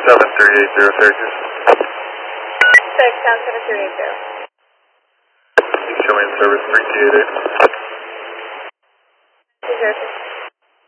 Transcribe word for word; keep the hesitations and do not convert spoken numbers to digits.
seven three eight zero, Syracuse. Six, sound seven three eight zero. Showing service three two eight eight.